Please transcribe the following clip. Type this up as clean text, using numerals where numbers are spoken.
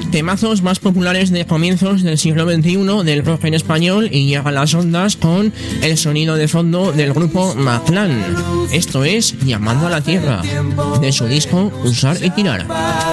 temazos más populares de comienzos del siglo XXI del rock en español y llega a las ondas con el sonido de fondo del grupo Maclán. Esto es Llamando a la Tierra, de su disco Usar y Tirar.